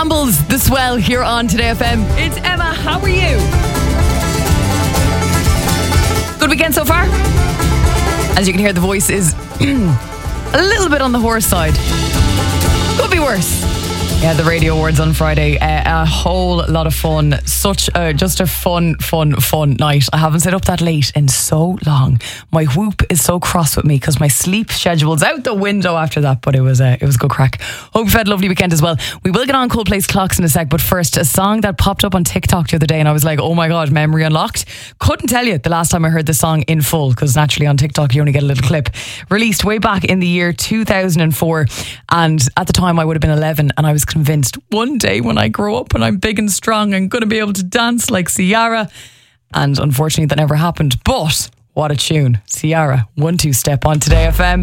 Brambles, The Swell here on Today FM. It's Emma, how are you? Good weekend so far? As you can hear, the voice is a little bit on the hoarse side. Could be worse. Yeah, the Radio Awards on Friday, a whole lot of fun. Just a fun night. I haven't stayed up that late in so long. My whoop is so cross with me because my sleep schedule's out the window after that, but it was good crack. Hope you've had a lovely weekend as well. We will get on Coldplay's Clocks in a sec, but first, a song that popped up on TikTok the other day and I was like, oh my God, memory unlocked. Couldn't tell you the last time I heard the song in full, because naturally on TikTok you only get a little clip. Released way back in the year 2004, and at the time I would have been 11, and I was convinced one day when I grow up and I'm big and strong, I'm going to be able to dance like Ciara. And unfortunately that never happened. But what a tune. Ciara, 1-2 step on Today FM.